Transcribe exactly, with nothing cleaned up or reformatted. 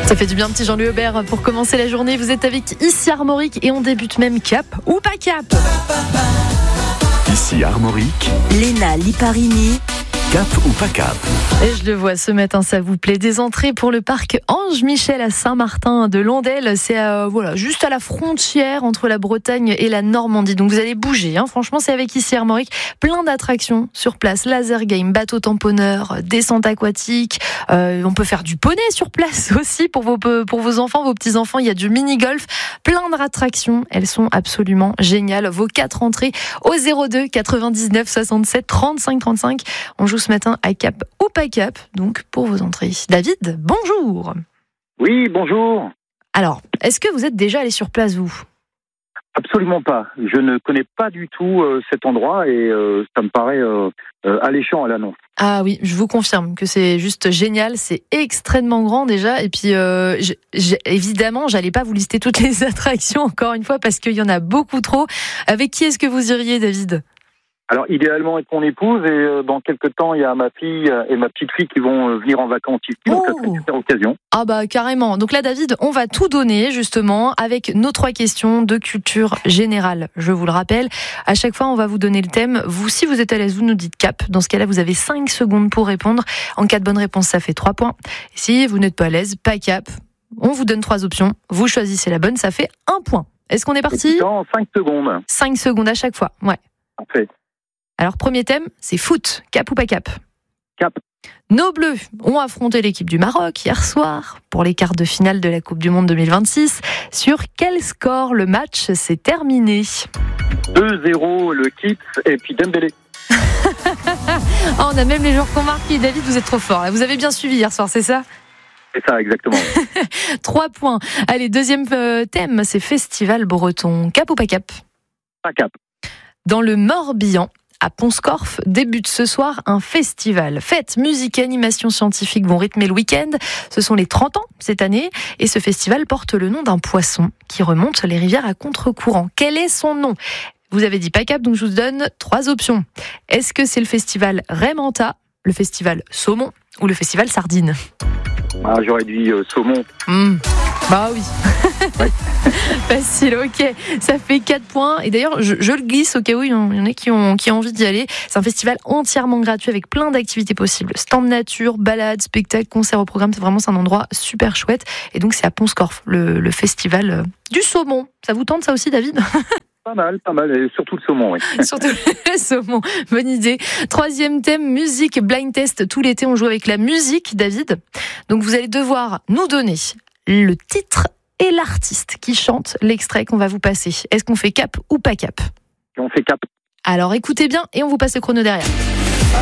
Ça fait du bien, petit Jean-Louis Aubert, pour commencer la journée. Vous êtes avec Ici Armorique et on débute même cap ou pas cap. Ici Armorique, Léna Liparini. cap ou pas cap. Et je le vois ce matin, ça vous plaît. Des entrées pour le parc Ange Michel à Saint-Martin de Landelle. C'est euh, voilà, juste à la frontière entre la Bretagne et la Normandie. Donc vous allez bouger. Hein. Franchement, c'est avec Ici Armorique. Plein d'attractions sur place. Laser game, bateau tamponneur, descente aquatique. Euh, on peut faire du poney sur place aussi pour vos, pour vos enfants, vos petits-enfants. Il y a du mini-golf. Plein d'attractions. Elles sont absolument géniales. Vos quatre entrées au zéro deux quatre-vingt-dix-neuf soixante-sept trente-cinq trente-cinq. On joue ce matin à cap ou pas cap, donc pour vos entrées. David, bonjour. Oui, bonjour. Alors, est-ce que vous êtes déjà allé sur place, vous ? Absolument pas. Je ne connais pas du tout euh, cet endroit et euh, ça me paraît euh, euh, alléchant à l'annonce. Ah oui, je vous confirme que c'est juste génial, c'est extrêmement grand déjà, et puis euh, je, je, évidemment, j'allais pas vous lister toutes les attractions encore une fois parce qu'il y en a beaucoup trop. Avec qui est-ce que vous iriez, David ? Alors, idéalement avec mon épouse et euh, dans quelques temps, il y a ma fille et ma petite fille qui vont euh, venir en vacances ici, donc ça serait une super occasion. Ah bah carrément. Donc là, David, on va tout donner justement avec nos trois questions de culture générale. Je vous le rappelle, à chaque fois, on va vous donner le thème. Vous, si vous êtes à l'aise, vous nous dites cap. Dans ce cas-là, vous avez cinq secondes pour répondre. En cas de bonne réponse, ça fait trois points. Si vous n'êtes pas à l'aise, pas cap. On vous donne trois options. Vous choisissez la bonne, ça fait un point. Est-ce qu'on est parti ? Dans cinq secondes. cinq secondes à chaque fois, ouais. Parfait. Alors, premier thème, c'est foot. Cap ou pas cap ? Cap. Nos Bleus ont affronté l'équipe du Maroc hier soir pour les quarts de finale de la Coupe du Monde deux mille vingt-six. Sur quel score le match s'est terminé ? deux zéro le Kids et puis Dembélé. Oh, on a même les joueurs qui ont marqué. David, vous êtes trop fort. Là. Vous avez bien suivi hier soir, c'est ça ? C'est ça, exactement. Trois points. Allez, deuxième thème, c'est festival breton. Cap ou pas cap ? Pas cap. Dans le Morbihan, à Pont-Scorff, débute ce soir un festival. Fêtes, musique et animation scientifique vont rythmer le week-end. Ce sont les trente ans cette année. Et ce festival porte le nom d'un poisson qui remonte les rivières à contre-courant. Quel est son nom ? Vous avez dit pas cap, donc je vous donne trois options. Est-ce que c'est le festival Raymanta, le festival Saumon ou le festival Sardine ? Ah, j'aurais dit euh, saumon. Mmh. Bah oui. Ouais. Facile, ok. Ça fait quatre points. Et d'ailleurs, je, je le glisse au cas où il y en a qui ont, qui ont envie d'y aller. C'est un festival entièrement gratuit avec plein d'activités possibles. Stand nature, balades, spectacles, concerts au programme. C'est vraiment c'est un endroit super chouette. Et donc, c'est à Pont-Scorff, le, le festival du saumon. Ça vous tente ça aussi, David ? Pas mal, pas mal. Et surtout le saumon, oui. Surtout le saumon. Bonne idée. Troisième thème, musique, blind test. Tout l'été, on joue avec la musique, David. Donc, vous allez devoir nous donner le titre et l'artiste qui chante l'extrait qu'on va vous passer. Est-ce qu'on fait cap ou pas cap ? Et on fait cap. Alors écoutez bien et on vous passe le chrono derrière.